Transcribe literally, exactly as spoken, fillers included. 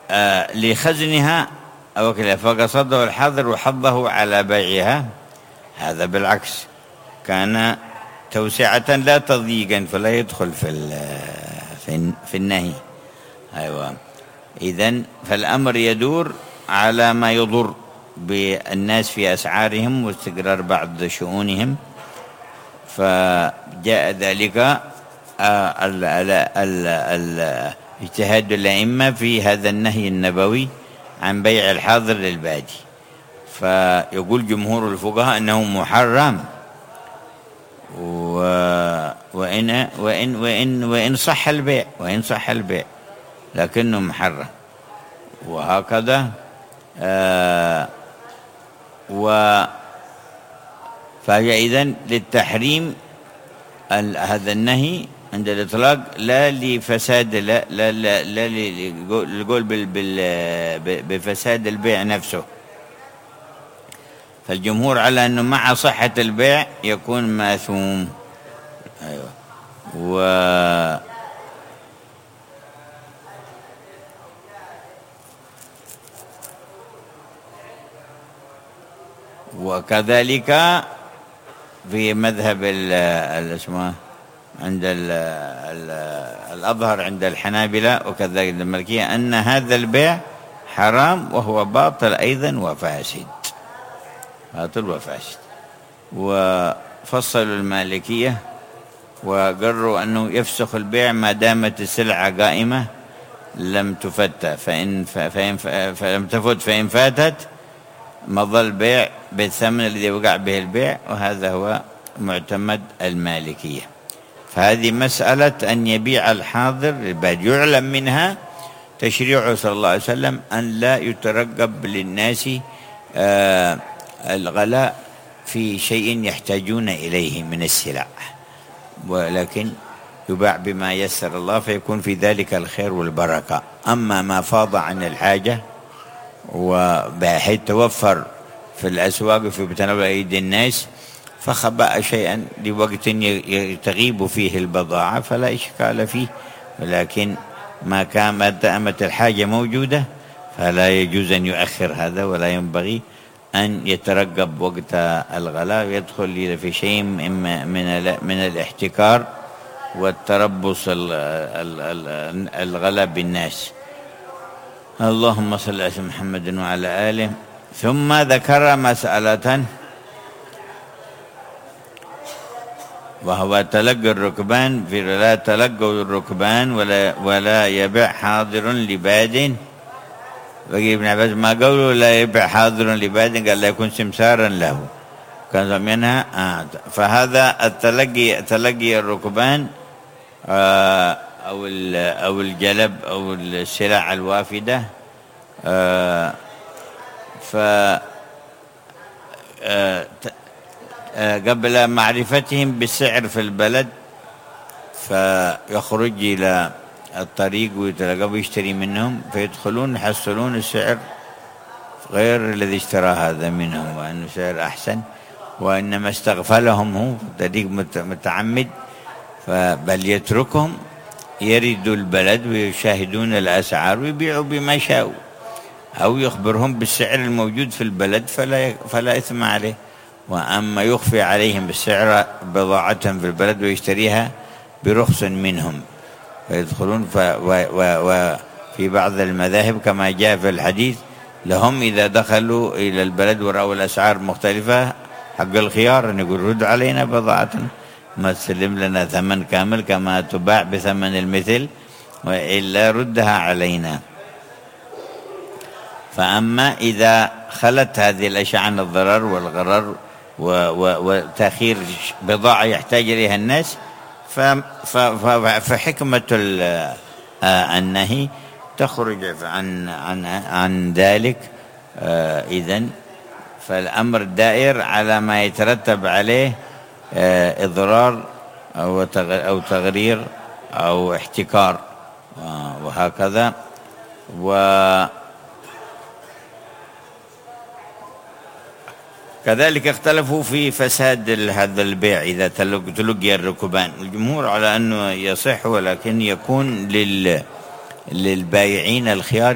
آه لخزنها أو كلا، فقصده الحاضر وحضه على بيعها. هذا بالعكس كان توسعة لا تضييقا، فلا يدخل في في النهي. أيوة. إذن فالأمر يدور على ما يضر بالناس في أسعارهم واستقرار بعض شؤونهم، فجاء ذلك اجتهاد الأئمة في هذا النهي النبوي عن بيع الحاضر للبادي. فيقول جمهور الفقهاء أنه محرم، وإن وإن وإن وإن صح البيع وإن صح البيع لكنه محرم. وهكذا آه و فإذن للتحريم هذا النهي عند الإطلاق، لا لفساد لا لا لا, لا للقول بفساد البيع نفسه. فالجمهور على أنه مع صحة البيع يكون ماثوم. أيوة. و وكذلك في مذهب الاسماء عند ال ال الأظهر عند الحنابلة وكذلك المالكية أن هذا البيع حرام وهو باطل أيضا وفاسد، باطل وفاسد. وفصلوا المالكية وقرروا أنه يفسخ البيع ما دامت السلعة قائمة لم تفتى، فإن فإن فلم تفت فإن فاتت مضى البيع بالثمن الذي وقع به البيع، وهذا هو معتمد المالكية. فهذه مسألة أن يبيع الحاضر للبادي يعلم منها تشريعه صلى الله عليه وسلم أن لا يترقب للناس آه الغلاء في شيء يحتاجون إليه من السلع، ولكن يباع بما يسر الله فيكون في ذلك الخير والبركة. أما ما فاض عن الحاجة وبحيث توفر في الأسواق وفي بتناول أيدي الناس فخبأ شيئا لوقت تغيب فيه البضاعة فلا إشكال فيه، ولكن ما كانت دامت الحاجة موجودة فلا يجوز أن يؤخر هذا، ولا ينبغي أن يترقب وقت الغلاء ويدخل في شيء من من الاحتكار والتربص الغلاء بالناس. اللهم صل على محمد وعلى آله. ثم ذكر مسألة وهو تلقي الركبان، في لا تلقوا الركبان ولا ولا يبيع حاضر لباد. بقي ابن عباس ما قولوا لا يبيع حاضر لباد، قال لا يكون سمسارا له، كان منها آه. فهذا التلقي تلقي الركبان آه أو أو الجلب أو السلع الوافدة آه ف آه قبل معرفتهم بالسعر في البلد فيخرج إلى الطريق ويتلقوا يشتري منهم فيدخلون يحصلون السعر غير الذي اشترى هذا منهم وأنه سعر أحسن، وإنما استغفلهم هو طريق متعمد، بل يتركهم يردوا البلد ويشاهدون الأسعار ويبيعوا بما شاءوا، أو يخبرهم بالسعر الموجود في البلد فلا فلا إثم عليه. وأما يخفي عليهم السعر بضاعة في البلد ويشتريها برخص منهم فيدخلون ف وفي بعض المذاهب كما جاء في الحديث لهم إذا دخلوا إلى البلد ورأوا الأسعار مختلفة حق الخيار أن يقول رد علينا بضاعتنا، ما تسلم لنا ثمن كامل كما تباع بثمن المثل وإلا ردها علينا. فأما إذا خلت هذه الأشياء عن الضرر والغرر وتأخير بضاعة يحتاج إليها الناس فحكمة النهي تخرج عن عن عن ذلك. إذن فالأمر دائر على ما يترتب عليه إضرار أو تغرير أو احتكار وهكذا. و كذلك اختلفوا في فساد هذا البيع إذا تلقي الركبان. الجمهور على أنه يصح، ولكن يكون لل للبايعين الخيار